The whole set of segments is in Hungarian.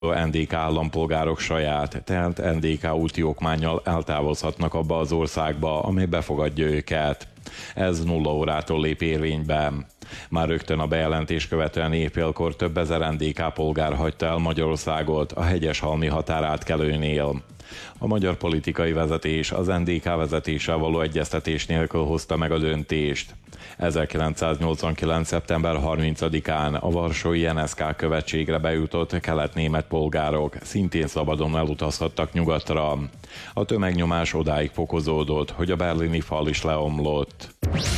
NDK állampolgárok saját, tehát NDK úti okmánnyal eltávozhatnak abba az országba, amely befogadja őket. Ez 0 órától lép érvénybe. Már rögtön a bejelentés követően éjfélkor több ezer NDK polgár hagyta el Magyarországot a Hegyeshalmi határátkelőnél. A magyar politikai vezetés az NDK vezetéssel való egyeztetés nélkül hozta meg a döntést. 1989. szeptember 30-án a varsói NSK követségre bejutott kelet-német polgárok szintén szabadon elutazhattak nyugatra. A tömegnyomás odáig fokozódott, hogy a berlini fal is leomlott.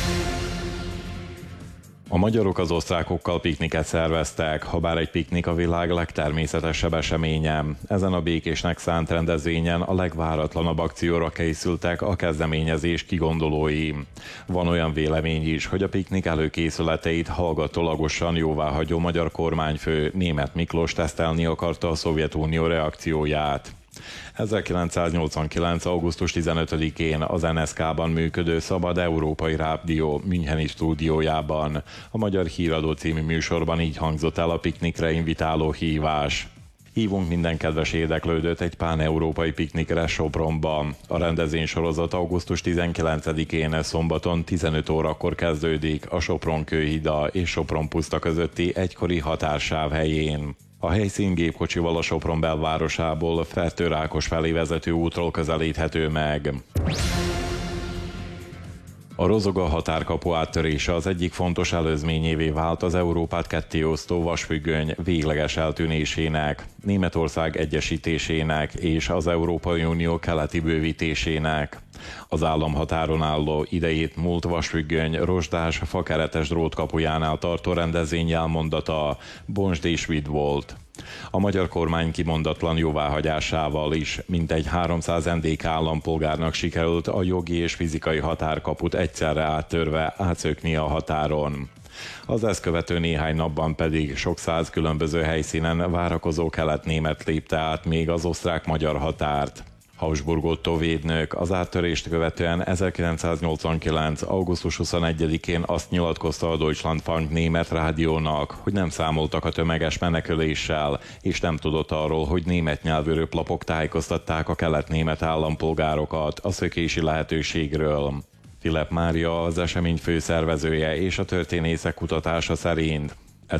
A magyarok az osztrákokkal pikniket szerveztek, habár egy piknik a világ legtermészetesebb eseménye. Ezen a békésnek szánt rendezvényen a legváratlanabb akcióra készültek a kezdeményezés kigondolói. Van olyan vélemény is, hogy a piknik előkészületeit hallgatólagosan jóváhagyó magyar kormányfő Németh Miklós tesztelni akarta a Szovjetunió reakcióját. 1989. augusztus 15-én az NSK-ban működő Szabad Európai Rádió Müncheni stúdiójában a Magyar Híradó című műsorban így hangzott el a piknikre invitáló hívás. Hívunk minden kedves érdeklődőt egy pán-európai piknikre Sopronba. A rendezvény sorozat augusztus 19-én szombaton 15 órakor kezdődik a Sopron-Kőhida és Sopron-Puszta közötti egykori határsáv helyén. A helyszín gépkocsival a Sopron belvárosából Fertőrákos felé vezető útról közelíthető meg. A Rozoga határkapu áttörése az egyik fontos előzményévé vált az Európát kettéosztó vasfüggöny végleges eltűnésének, Németország egyesítésének és az Európai Unió keleti bővítésének. Az államhatáron álló idejét múlt vasfüggöny rozsdás, fakeretes drótkapujánál tartó rendezvény jelmondata Bonsd és vidd volt. A magyar kormány kimondatlan jóváhagyásával is mintegy 300 NDK állampolgárnak sikerült a jogi és fizikai határkaput egyszerre áttörve átszökni a határon. Az ezt követő néhány napban pedig sok száz különböző helyszínen várakozó kelet-német lépte át még az osztrák-magyar határt. Habsburg Otto védnök az áttörést követően 1989. augusztus 21-én azt nyilatkozta a Deutschlandfunk német rádiónak, hogy nem számoltak a tömeges meneküléssel, és nem tudott arról, hogy német nyelvű röplapok tájékoztatták a kelet-német állampolgárokat a szökési lehetőségről. Tilep Mária az esemény főszervezője és a történészek kutatása szerint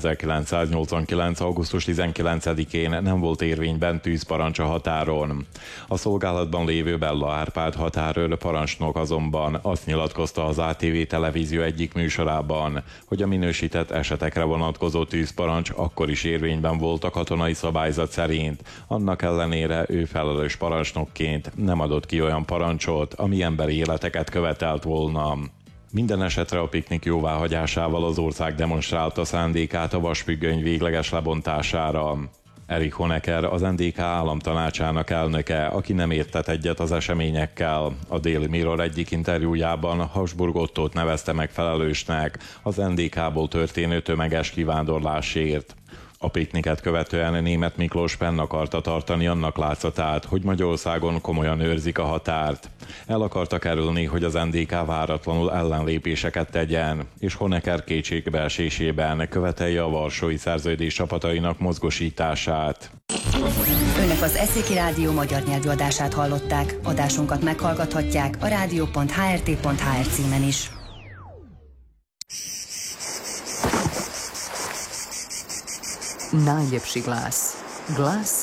1989. augusztus 19-én nem volt érvényben tűzparancs a határon. A szolgálatban lévő Bella Árpád határőr parancsnok azonban azt nyilatkozta az ATV televízió egyik műsorában, hogy a minősített esetekre vonatkozó tűzparancs akkor is érvényben volt a katonai szabályzat szerint, annak ellenére ő felelős parancsnokként nem adott ki olyan parancsot, ami emberi életeket követelt volna. Minden esetre a piknik jóváhagyásával az ország demonstrálta szándékát a vasfüggöny végleges lebontására. Erich Honecker, az NDK államtanácsának elnöke, aki nem értett egyet az eseményekkel. A Daily Mirror egyik interjújában Habsburg Ottót nevezte meg felelősnek az NDK-ból történő tömeges kivándorlásért. A pikniket követően Németh Miklós fenn akarta tartani annak látszatát, hogy Magyarországon komolyan őrzik a határt. El akarta kerülni, hogy az NDK váratlanul ellenlépéseket tegyen, és Honecker kétségbeesésében követelje a Varsói Szerződés csapatainak mozgósítását. Önök az Eszéki Rádió magyar nyelvű adását hallották. Adásunkat meghallgathatják a rádió.hrt.hr címen is. Najljepši glas. Glas